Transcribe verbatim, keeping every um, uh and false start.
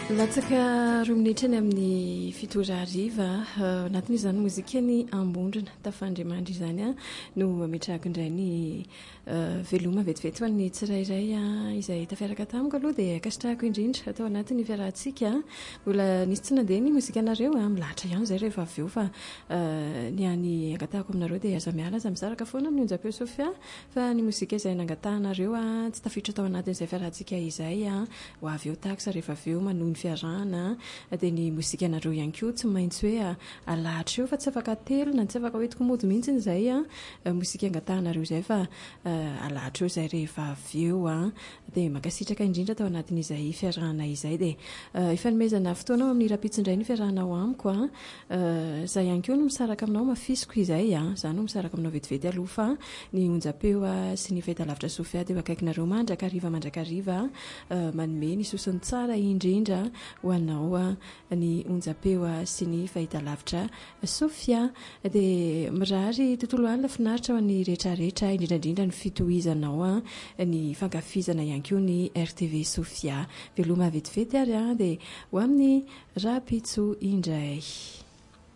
latsaka roa minitra ny amin'ny fitora ariva anatin'izany mozika ny ambondrina tafandrimandry izany a no ametrahako indray ny veloma vetivety ho an'ny tsirairay izay tafiaraka tamiko aloha dia kasitrahako indrindra atao anatin'ny fiarahantsika mbola nisy tsy nandeha ny mozika anareo a milahatra ihany zay rehefa avy eo fa ny any angatahako aminareo dia aza miala aza misaraka foana amin'ny onjapeo Sofia fa ny mozika izay nangatahanareo a tsy tafiditra tao anatin'izay fiarahantsika izay a ho avy eo taksa rehefa avy eo manohy ny fiarahana dia ny mozika anareo ihany koa tsy maintsy hoe alahatra eo fa tsy afaka telo na tsy afaka hoetiko mody mihitsy izay a mozika angatahanareo izay fa alahatra eo izay rehefa avy eo a dia makasitraka indrindra tao anatin'izay fiarahana izay dia ifanomezana fotoana ao amin'ny rapitsindray ny fiarahanao amiko a izay ihany koa no misaraka aminao mafisiko izay a za no misaraka aminao vetivety aloha fa ny onjapeo sy ny fahitalavitra Sofia dia akaikinareo mandrakariva mandrakariva manome ny sosiny tsara indrindra ho anao ny onjapeo sy ny fahitalavitra Sofia dia mirary tontolo andro finaritra ho an'ny rehetrarehetra indrindrandrindra ny fitohizanao ny fankafizana ihany koa ny R T V Sofia veloma vetivety ary dia ho amin'ny rapitso indray.